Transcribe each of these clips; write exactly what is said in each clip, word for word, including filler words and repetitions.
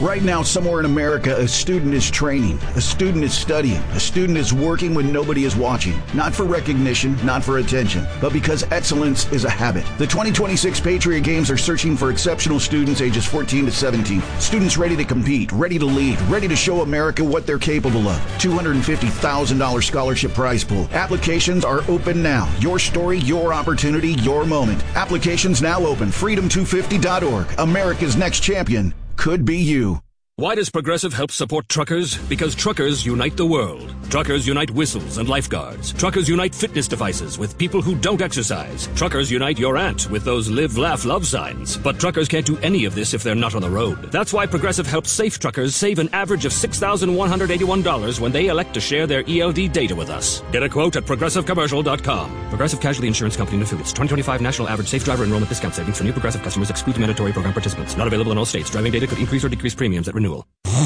Right now, somewhere in America, a student is training, a student is studying, a student is working when nobody is watching. Not for recognition, not for attention, but because excellence is a habit. The twenty twenty-six Patriot Games are searching for exceptional students ages fourteen to seventeen. Students ready to compete, ready to lead, ready to show America what they're capable of. two hundred fifty thousand dollars scholarship prize pool. Applications are open now. Your story, your opportunity, your moment. Applications now open. freedom two fifty dot org. America's next champion could be you. Why does Progressive help support truckers? Because truckers unite the world. Truckers unite whistles and lifeguards. Truckers unite fitness devices with people who don't exercise. Truckers unite your aunt with those live, laugh, love signs. But truckers can't do any of this if they're not on the road. That's why Progressive helps safe truckers save an average of six thousand one hundred eighty-one dollars when they elect to share their E L D data with us. Get a quote at progressive commercial dot com. Progressive Casualty Insurance Company and Affiliates. twenty twenty-five National Average Safe Driver Enrollment Discount Savings for new Progressive customers excludes mandatory program participants. Not available in all states. Driving data could increase or decrease premiums at renewal.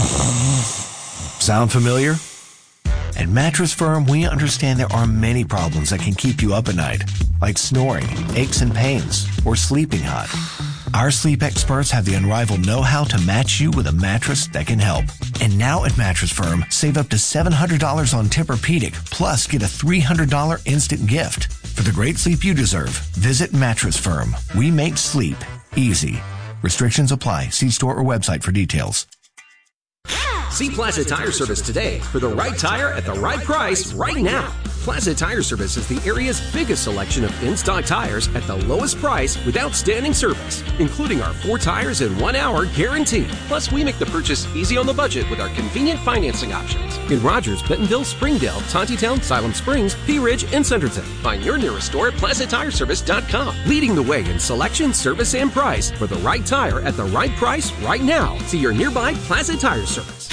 Sound familiar? At Mattress Firm, we understand there are many problems that can keep you up at night, like snoring, aches and pains, or sleeping hot. Our sleep experts have the unrivaled know-how to match you with a mattress that can help. And now at Mattress Firm, save up to seven hundred dollars on Tempur-Pedic, plus get a three hundred dollars instant gift. For the great sleep you deserve, visit Mattress Firm. We make sleep easy. Restrictions apply. See store or website for details. See Plaza Tire Service today for the right tire at the right price right now. Plaza Tire Service is the area's biggest selection of in-stock tires at the lowest price with outstanding service, including our four tires in one hour guarantee. Plus, we make the purchase easy on the budget with our convenient financing options. In Rogers, Bentonville, Springdale, Tontitown, Siloam Springs, Pea Ridge, and Centerton. Find your nearest store at plaza tire service dot com. Leading the way in selection, service, and price for the right tire at the right price right now. See your nearby Plaza Tire Service.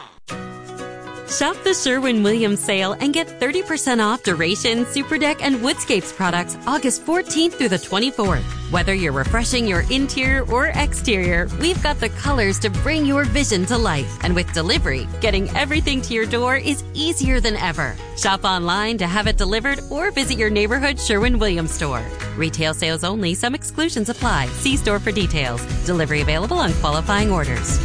Shop the Sherwin-Williams sale and get thirty percent off Duration, Superdeck, and Woodscapes products August fourteenth through the twenty-fourth. Whether you're refreshing your interior or exterior, we've got the colors to bring your vision to life. And with delivery, getting everything to your door is easier than ever. Shop online to have it delivered or visit your neighborhood Sherwin-Williams store. Retail sales only. Some exclusions apply. See store for details. Delivery available on qualifying orders.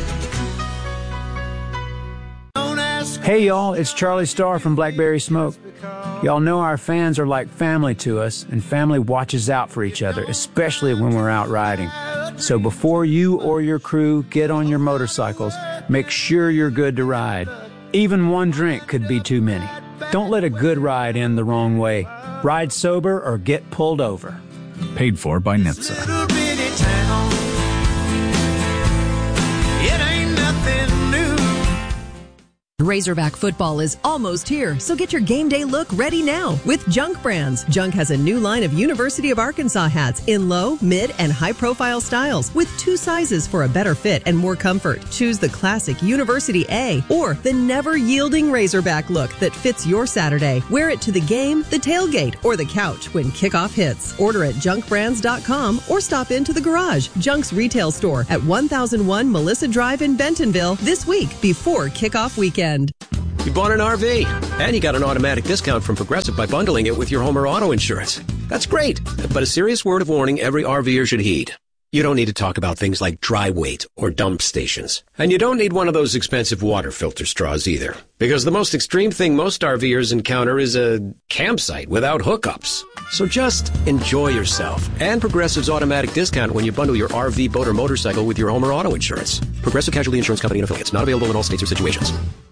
Hey y'all, it's Charlie Starr from Blackberry Smoke. Y'all know our fans are like family to us, and family watches out for each other, especially when we're out riding. So before you or your crew get on your motorcycles, make sure you're good to ride. Even one drink could be too many. Don't let a good ride end the wrong way. Ride sober or get pulled over. Paid for by N H T S A. Razorback football is almost here, so get your game day look ready now with Junk Brands. Junk has a new line of University of Arkansas hats in low, mid, and high-profile styles with two sizes for a better fit and more comfort. Choose the classic University A or the never-yielding Razorback look that fits your Saturday. Wear it to the game, the tailgate, or the couch when kickoff hits. Order at junk brands dot com or stop into the garage, Junk's retail store at one thousand one Melissa Drive in Bentonville this week before kickoff weekend. You bought an R V, and you got an automatic discount from Progressive by bundling it with your home or auto insurance. That's great, but a serious word of warning every RVer should heed. You don't need to talk about things like dry weight or dump stations. And you don't need one of those expensive water filter straws either, because the most extreme thing most RVers encounter is a campsite without hookups. So just enjoy yourself and Progressive's automatic discount when you bundle your R V, boat, or motorcycle with your home or auto insurance. Progressive Casualty Insurance Company and Affiliates. Not available in all states or situations.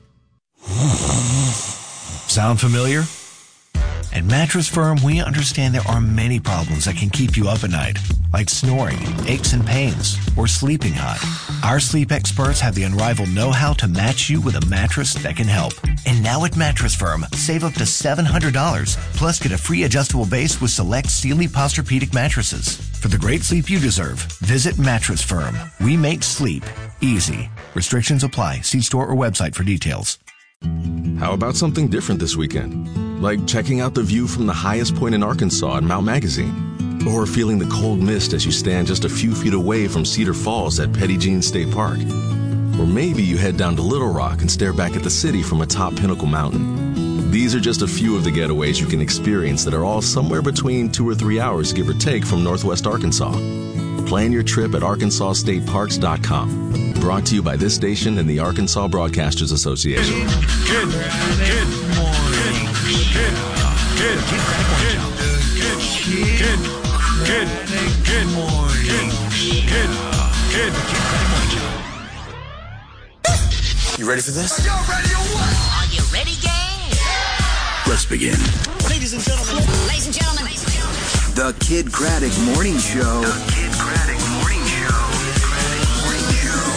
Sound familiar? At Mattress Firm, we understand there are many problems that can keep you up at night, like snoring, aches and pains, or sleeping hot. Our sleep experts have the unrivaled know-how to match you with a mattress that can help. And now at Mattress Firm, save up to seven hundred dollars, plus get a free adjustable base with select Sealy Posturepedic mattresses. For the great sleep you deserve, visit Mattress Firm. We make sleep easy. Restrictions apply. See store or website for details. How about something different this weekend? Like checking out the view from the highest point in Arkansas at Mount Magazine. Or feeling the cold mist as you stand just a few feet away from Cedar Falls at Petty Jean State Park. Or maybe you head down to Little Rock and stare back at the city from atop Pinnacle Mountain. These are just a few of the getaways you can experience that are all somewhere between two or three hours, give or take, from Northwest Arkansas. Plan your trip at arkansas state parks dot com. brought to you by this station and the Arkansas Broadcasters Association. Good, good morning. Good, good, good, good, good, good morning. Good, good, good. You ready for this? Are you ready or what? Are you ready, gang? Yeah. Let's begin. Ladies and gentlemen. Ladies and gentlemen. Ladies and gentlemen. The Kid Craddock Morning Show. The Kid Craddock Morning Show. Morning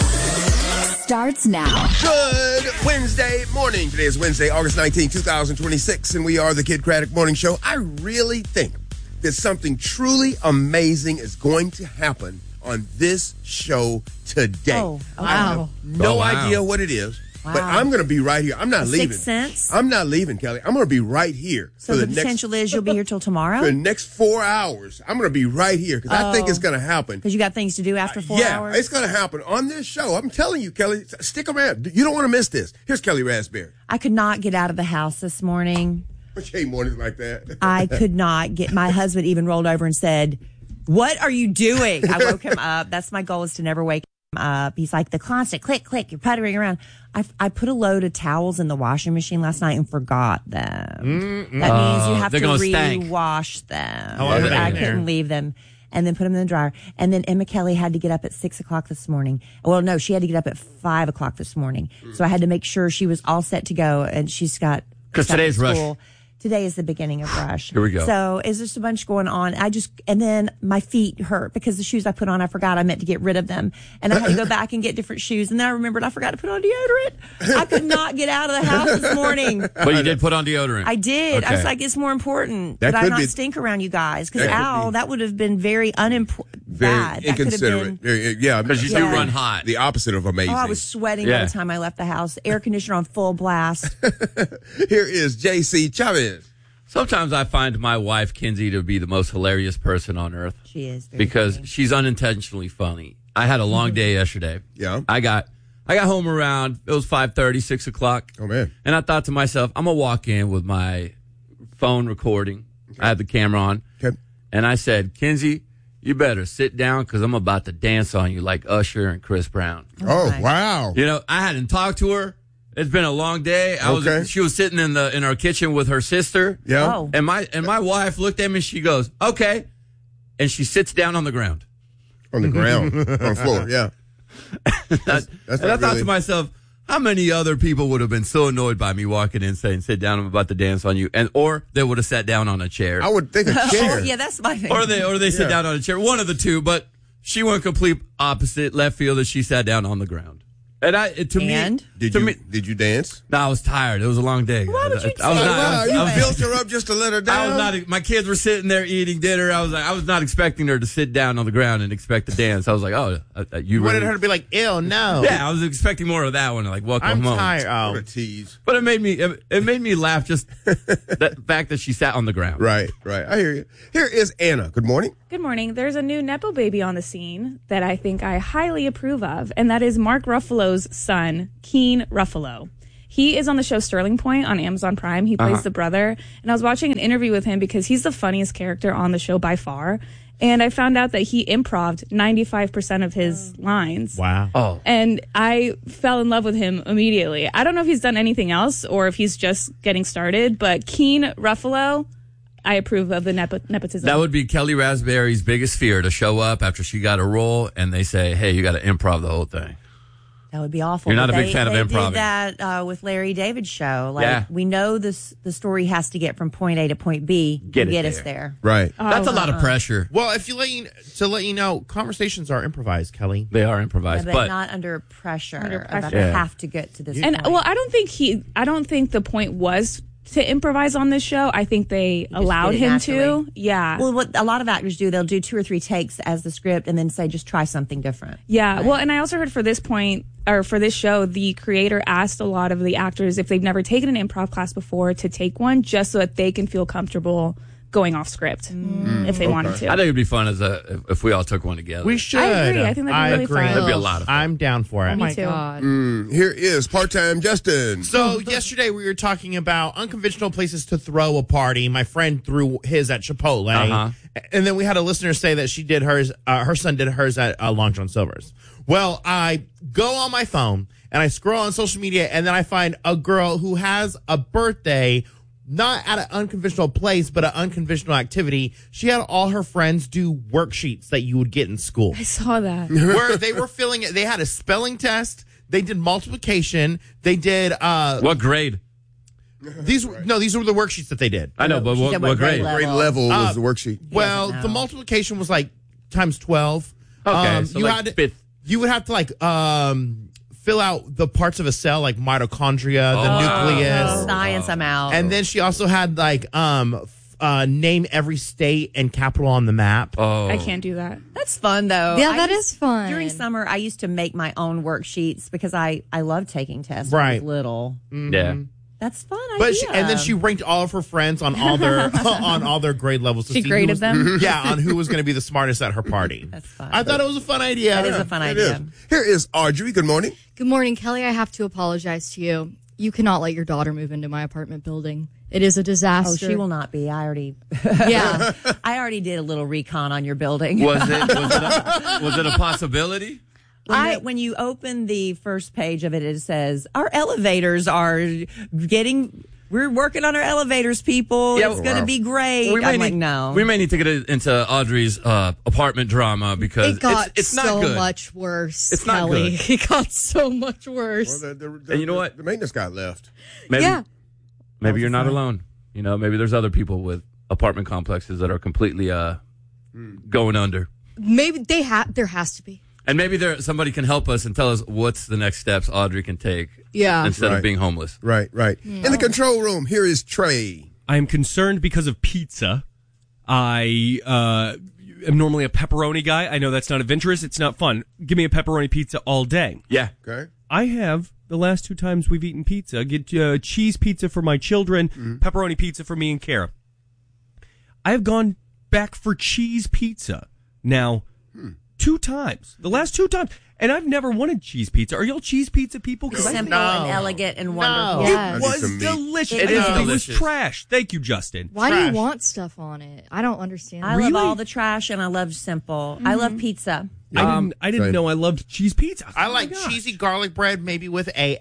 Show. Starts now. Good Wednesday morning. Today is Wednesday, August nineteenth, twenty twenty-six, and we are the Kid Craddock Morning Show. I really think that something truly amazing is going to happen on this show today. Oh, I wow. have no Oh, wow. idea what it is, Wow. but I'm going to be right here. I'm not A leaving. Sixth Sense? I'm not leaving, Kelly. I'm going to be right here. So for the, the next, potential is you'll be here till tomorrow? for the next four hours. I'm going to be right here because I think Oh. it's going to happen. Because you got things to do after four yeah, hours? it's going to happen on this show. I'm telling you, Kelly, stick around. You don't want to miss this. Here's Kelly Raspberry. I could not get out of the house this morning. But you hate mornings like that. I could not get, my husband even rolled over and said, "What are you doing?" I woke him up. That's my goal, is to never wake him up. He's like, the constant click, click, you're puttering around. I, I put a load of towels in the washing machine last night and forgot them. Mm-mm. That means you Oh, have they're to gonna stank. re-wash them. How long are they I in there? couldn't leave them. And then put them in the dryer. And then Emma Kelly had to get up at six o'clock this morning. Well, no, she had to get up at five o'clock this morning. So I had to make sure she was all set to go. And she's got 'Cause got today's to Rush. school. Today is the beginning of Rush. Here we go. So is just a bunch going on. I just, and then my feet hurt because the shoes I put on, I forgot I meant to get rid of them. And I had to go back and get different shoes. And then I remembered I forgot to put on deodorant. I could not get out of the house this morning. But you did put on deodorant. I did. I was Okay. like, it's more important That that I could not be- stink around you guys. Because That could Al, be- that would have been very unimportant. Very Bad. That could have inconsiderate. been. Very, yeah, 'Cause you do Yeah. run hot. The opposite of amazing. Oh, I was sweating by Yeah. the time I left the house. Air conditioner on full blast. Here is J C Chavez. Sometimes I find my wife, Kinsey, to be the most hilarious person on earth. She is. Very Because funny. she's unintentionally funny. I had a long day yesterday. Yeah. I got I got home around, it was five thirty, six o'clock. Oh, man. And I thought to myself, I'm going to walk in with my phone recording. I had the camera on. Okay. And I said, Kinsey, you better sit down because I'm about to dance on you like Usher and Chris Brown. Oh, my. wow. You know, I hadn't talked to her. It's been a long day. I Okay. was she was sitting in the in our kitchen with her sister. Yeah. Oh. And my and my wife looked at me and she goes, "Okay." And she sits down on the ground. On the ground. On the floor, yeah. That's, that's and I not thought really- to myself, how many other people would have been so annoyed by me walking in saying, "Sit down, I'm about to dance on you," and or they would have sat down on a chair, I would think a Oh, chair. yeah, that's my thing. or they or they sit Yeah. down on a chair. One of the two, but she went complete opposite, left field, and she sat down on the ground. And I, it, to And? me, Did to you me, did you dance? no, I was tired. It was a long day. Why would you I, I was say not. Wow, I was, you I was- built her up just to let her down? I was not. My kids were sitting there eating dinner. I was like, I was not expecting her to sit down on the ground and expect to dance. I was like, oh, uh, uh, you You wanted really? her to be like, ew, no. Yeah, I was expecting more of that one. Like, welcome I'm home. tired. What Oh. a tease. But it made me. It, it made me laugh. Just the fact that she sat on the ground. Right, right. I hear you. Here is Anna. Good morning. Good morning. There's a new Nepo baby on the scene that I think I highly approve of, and that is Mark Ruffalo's son, Keen Ruffalo. He is on the show Sterling Point on Amazon Prime. He plays Uh-huh. the brother, and I was watching an interview with him because he's the funniest character on the show by far, and I found out that he improv'd ninety-five percent of his lines. Wow. Oh, And I fell in love with him immediately. I don't know if he's done anything else or if he's just getting started, but Keen Ruffalo, I approve of the nepo- nepotism. that would be Kelly Raspberry's biggest fear, to show up after she got a role and they say, "Hey, you got to improv the whole thing." That would be awful. You're not But a big they- fan of they improv. did that uh, with Larry David's show. Like, Yeah. we know this, the story has to get from point A to point B Get to it get us there. there. Right. That's a lot of pressure. Well, if you let you to let you know, conversations are improvised, Kelly. They are Yeah, improvised, but, but not under pressure. Under About pressure. I Yeah. have to get to this And point. well, I don't think he. I don't think the point was to improvise on this show. I think they just allowed did it him naturally. to. Yeah. Well, what a lot of actors do, they'll do two or three takes as the script and then say, just try something different. Yeah. Right. Well, and I also heard for this point or for this show, the creator asked a lot of the actors if they've never taken an improv class before to take one, just so that they can feel comfortable going off script Mm. if they Okay. wanted to. I think it'd be fun as a if, if we all took one together. We should. I agree. I think that'd be I really agree. fun. That'd be a lot of fun. I'm down for it. Me too. Mm, here is part-time Justin. So yesterday we were talking about unconventional places to throw a party. My friend threw his at Chipotle, Uh-huh. and then we had a listener say that she did hers. Uh, her son did hers at uh, Long John Silver's. Well, I go on my phone and I scroll on social media, and then I find a girl who has a birthday, not at an unconventional place, but an unconventional activity. She had all her friends do worksheets that you would get in school. I saw that. Where they were filling it. They had a spelling test. They did multiplication. They did. Uh, what grade? These were, no, these were the worksheets that they did. I know, but what, what, what grade? Grade level was Uh, the worksheet. Well, the multiplication was like times twelve. Okay, Um, so you like had to, fifth. you would have to like um, fill out the parts of a cell, like mitochondria, Oh. the nucleus. Science, I'm out. And then she also had like um, f- uh, name every state and capital on the map. Oh, I can't do that. That's fun, though. Yeah, I that used- is fun. During summer, I used to make my own worksheets because I, I love taking tests when I Right. was little. Yeah. That's fun. But she, idea. and then she ranked all of her friends on all their on all their grade levels. To She see who graded was- them? Yeah, on who was going to be the smartest at her party. That's fun. I thought it was a fun idea. That is a fun It idea. is. Here is Audrey. Good morning. Good morning, Kelly. I have to apologize to you. You cannot let your daughter move into my apartment building. It is a disaster. Oh, she will not be. I already, Yeah. I already did a little recon on your building. Was it was it, a, was it a possibility? When, I- the, when you open the first page of it, it says our elevators are getting. We're working on our elevators, people. Yeah, it's going to wow. be great. We may I'm need, like, no. We may need to get into Audrey's uh, apartment drama because It got it's, it's not so good. much worse, It's not Kelly. good. It got so much worse. Well, the, the, the, And you know what? The maintenance guy left. Maybe, Yeah. maybe you're not alone. You know, maybe there's other people with apartment complexes that are completely uh, going under. Maybe they have. There has to be. And maybe there somebody can help us and tell us what's the next steps Audrey can take Yeah. instead Right. of being homeless. Right, right. In the control room, here is Trey. I am concerned because of pizza. I uh, am normally a pepperoni guy. I know that's not adventurous. It's not fun. Give me a pepperoni pizza all day. Yeah. Okay. I have, the last two times we've eaten pizza, get uh, cheese pizza for my children, Mm-hmm. pepperoni pizza for me and Kara. I have gone back for cheese pizza now Hmm. two times. The last two times. And I've never wanted cheese pizza. Are y'all cheese pizza people? 'Cause I- Simple No. and elegant and wonderful. No. It Yes. I need was some meat. delicious. It I didn't is think it delicious. was trash. Thank you, Justin. Why do Trash. you want stuff on it? I don't understand. I Really? love all the trash and I love simple. I love pizza. I didn't, I didn't same. know I loved cheese pizza. I Oh my like gosh. cheesy garlic bread, maybe with a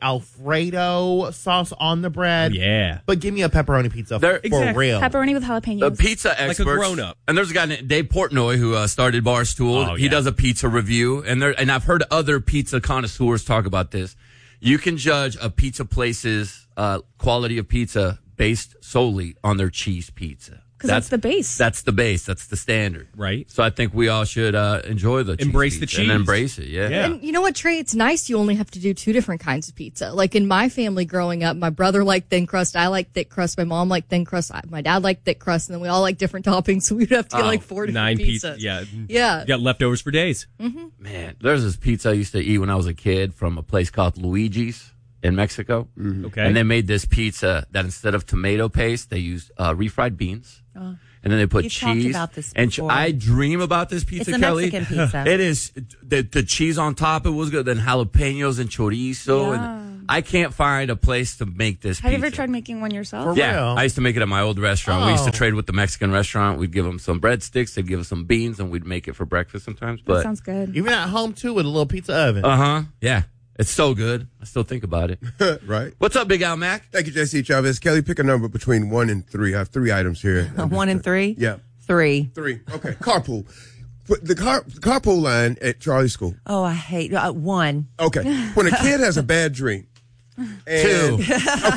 Alfredo sauce on the bread. Yeah. But give me a pepperoni pizza There- for Exactly. real. Pepperoni with jalapenos. The pizza a experts, grown-up. and there's a guy named Dave Portnoy who uh, started Barstool. Oh, He yeah. does a pizza review, and there, and I've heard other pizza connoisseurs talk about this. You can judge a pizza place's uh, quality of pizza based solely on their cheese pizza. Because that's the base. That's the base. That's the standard, Right. So I think we all should uh, enjoy the cheese Embrace the pizza and cheese. embrace it. Yeah. Yeah. And you know what, Trey? It's nice you only have to do two different kinds of pizza. Like in my family growing up, my brother liked thin crust, I liked thick crust, my mom liked thin crust, I- my dad liked thick crust, and then we all like different toppings, so we'd have to get Oh, like four different Nine pizzas. pizzas. Yeah. Yeah. You got leftovers for days. Man, there's this pizza I used to eat when I was a kid from a place called Luigi's in Mexico. Okay. And they made this pizza that instead of tomato paste, they used uh, refried beans. Oh. And then they put You've talked cheese. about this and ch- before. I dream about this pizza, It's a Kelly. Mexican pizza. It is the, the cheese on top. It was good. Then jalapenos and chorizo. Yeah. And I can't find a place to make this Have you pizza. ever tried making one yourself? yeah, real? I used to make it at my old restaurant. We used to Oh. trade with the Mexican restaurant. We'd give them some breadsticks. They'd give us some beans, and we'd make it for breakfast sometimes. That But sounds good. Even at home, too, with a little pizza oven. uh huh, yeah, it's so good. I still think about it. Right. What's up, Big Al Mac? Thank you, J C Chavez. Kelly, pick a number between one and three. I have three items here. One and three? Yeah. Three. Three. Okay. Carpool. But the car the carpool line at Charlie School. Oh, I hate uh, one. Okay. When a kid has a bad dream. And, Two. Okay.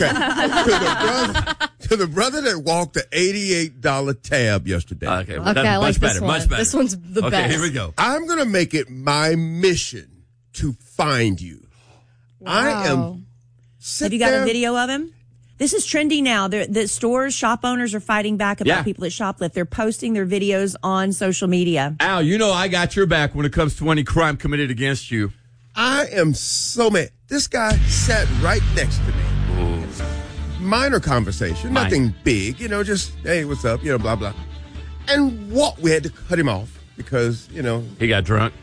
To the, brother, to the brother that walked the eighty-eight dollars tab yesterday. Okay, Okay, that's I like much this better. one. Much better. This one's the okay, best. here we go. I'm going to make it my mission to find you. I am. Sit Have you got there. a video of him? This is trendy now. They're, the stores, shop owners are fighting back about Yeah. people that shoplift. They're posting their videos on social media. Al, you know I got your back when it comes to any crime committed against you. I am so mad. This guy sat right next to me. Minor conversation, Minor. nothing big, you know, just, hey, what's up, you know, blah, blah. And what, we had to cut him off because, you know. He got drunk.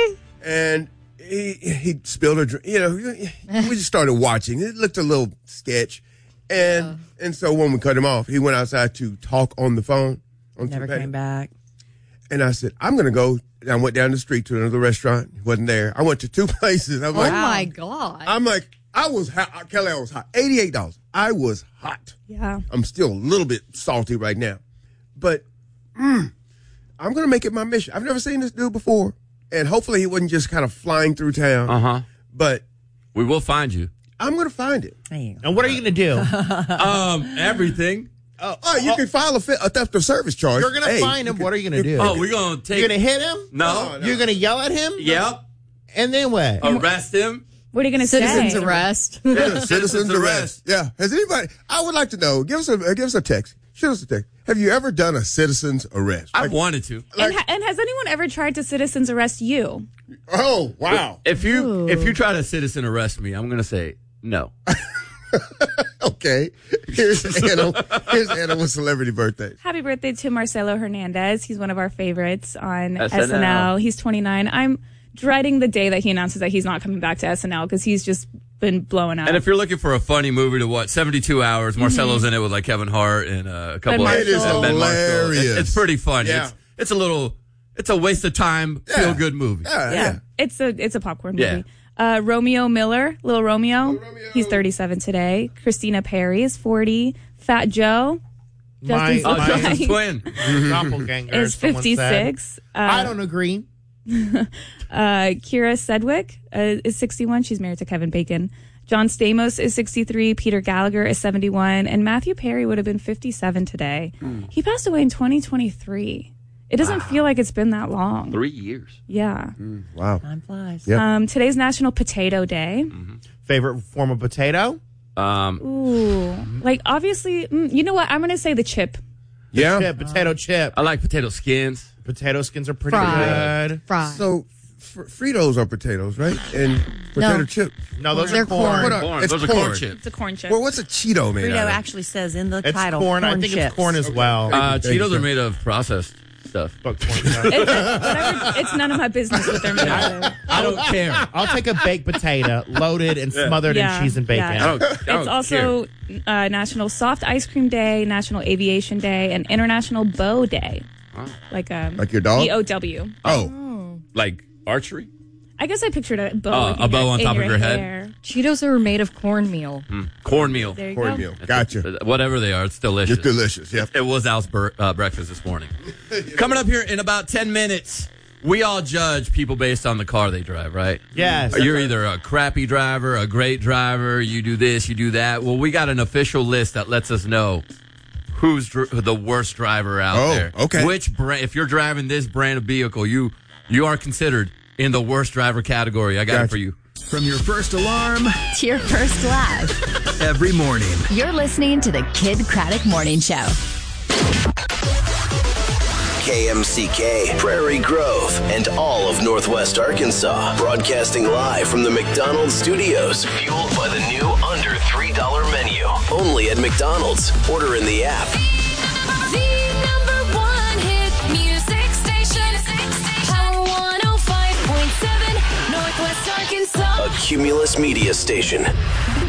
And he he spilled a drink, you know, we just started watching. It looked a little sketch. And and so when we cut him off, he went outside to talk on the phone. On Never some came back. And I said, I'm going to go I went down the street to another restaurant. He wasn't there. I went to two places. I'm Oh like, my God. I'm like, I was hot. Kelly, I was hot. eighty-eight dollars. I was hot. Yeah. I'm still a little bit salty right now. But mm, I'm going to make it my mission. I've never seen this dude before. And hopefully he wasn't just kind of flying through town. Uh-huh. But we will find you. I'm going to find it. And what are you going to do? um, everything. Oh, oh you oh, can file a, fi- a theft of service charge. You're going to hey, find him. What are you going to do? Oh, we're going to take. You're going to hit him? No. no. You're going to yell at him? Yep. And then what? Arrest him. What are you going to say? Citizens arrest. Yeah, Citizens citizens arrest. arrest. Yeah. Has anybody? I would like to know. Give us a uh, give us a text. Shoot us a text. Have you ever done a citizen's arrest? I've like, wanted to. Like, and, ha- and has anyone ever tried to citizens arrest you? Oh wow! If you Ooh. if you try to citizen arrest me, I'm going to say no. Okay. Here's Anna. Here's Anna with celebrity birthdays. Happy birthday to Marcelo Hernandez. He's one of our favorites on S S N L. N L. He's twenty-nine. I'm dreading the day that he announces that he's not coming back to S N L because he's just been blowing up. And if you're looking for a funny movie to watch, seventy-two hours, Marcelo's mm-hmm. in it with like Kevin Hart and uh, a couple Ben of It is uh, Ben hilarious. Marshall. It, it's pretty funny. Yeah. It's, it's a little, it's a waste of time, Yeah. feel good movie. Yeah, yeah. yeah. It's a it's a popcorn Yeah. movie. Uh, Romeo Miller, Little Romeo, Romeo. he's thirty-seven today. Christina Perry is forty. Fat Joe, My- Justin's Oh, my- Justin's twin. Doppelganger. is someone said. fifty-six. Uh, I don't agree. Uh, Kira Sedgwick uh, is sixty-one. She's married to Kevin Bacon. John Stamos is sixty-three. Peter Gallagher is seventy-one. And Matthew Perry would have been fifty-seven today. Mm. He passed away in twenty twenty-three. It doesn't Wow. feel like it's been that long. Three years. Yeah. Mm, wow. Time flies. Yep. Um, today's National Potato Day. Mm-hmm. Favorite form of potato? Um, Ooh. Like, obviously, mm, you know what? I'm going to say the chip. Yeah. Chip, potato chip. I like potato skins. Potato skins are pretty Fried. good. Fried. So fr- Fritos are potatoes, right? And potato No. chip. No, those They're are corn. corn. What are- Corn. It's Those are corn. corn chips. It's a corn chip. Well, what's a Cheeto made Frito out of? actually says in the It's title. corn. I think chips. it's corn as well. Uh, Thank you, Cheetos sir. are made of processed stuff. But corn, It's, whatever, it's none of my business what they're made out of. I don't care. I'll take a baked potato, loaded and smothered Yeah, in cheese and bacon. yeah. I don't, I don't It's also uh, National Soft Ice Cream Day, National Aviation Day, and International Bow Day. Like um, Like your dog? B O W. Oh. like archery. I guess I pictured a bow. Oh, like a in bow your- on in top of your head. hair. Cheetos are made of cornmeal. Mm. Cornmeal. There you go. Cornmeal. Gotcha. Whatever they are, it's delicious. It's delicious. Yep. It was Al's ber- uh, breakfast this morning. Coming up here in about ten minutes, we all judge people based on the car they drive, right? Yes. You're either a crappy driver, a great driver, you do this, you do that. Well, we got an official list that lets us know who's dr- the worst driver out Oh, there. okay. Which brand, if you're driving this brand of vehicle, you you are considered in the worst driver category. I got Gotcha. it for you. From your first alarm To your first laugh. every morning. You're listening to the Kid Craddock Morning Show. K M C K, Prairie Grove, and all of Northwest Arkansas. Broadcasting live from the McDonald's studios. Fueled by the new under three dollar menu. Only at McDonald's. Order in the app. The number one hit music station. Power one oh five point seven, Northwest Arkansas. A Cumulus media station.